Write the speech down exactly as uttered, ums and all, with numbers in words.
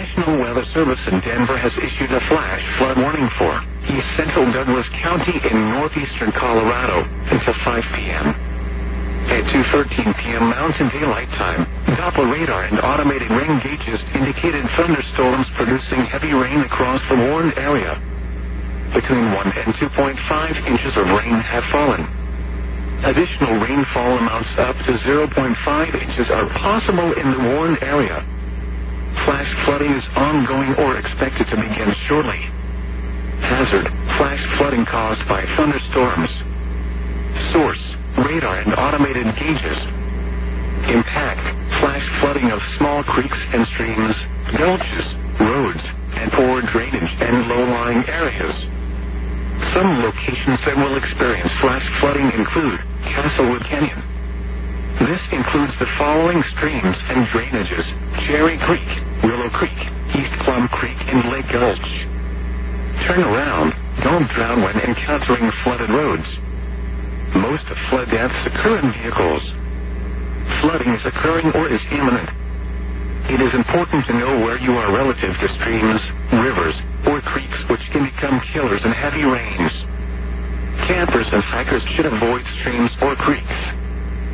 National Weather Service in Denver has issued a flash flood warning for East Central Douglas County in northeastern Colorado until five p.m. At two thirteen p.m. Mountain Daylight Time, Doppler radar and automated rain gauges indicated thunderstorms producing heavy rain across the warned area. Between one and two point five inches of rain have fallen. Additional rainfall amounts up to zero point five inches are possible in the warned area. Flash flooding is ongoing or expected to begin shortly. Hazard: flash flooding caused by thunderstorms. Source: radar and automated gauges. Impact: flash flooding of small creeks and streams, gulches, roads, and poor drainage and low-lying areas. Some locations that will experience flash flooding include Castlewood Canyon. This includes the following streams and drainages: Cherry Creek, Willow Creek, East Plum Creek, and Lake Gulch. Turn around. Don't drown when encountering flooded roads. Most flood deaths occur in vehicles. Flooding is occurring or is imminent. It is important to know where you are relative to streams, rivers, or creeks, which can become killers in heavy rains. Campers and hikers should avoid streams or creeks.